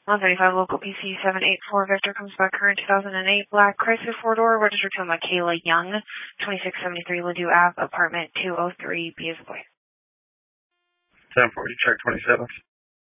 135 local PC 784 Victor comes back current 2008 black Chrysler 4-door registered to Michaela Young, 2673 Ladue Ave, apartment 203, B as boy. 1040, check 27th.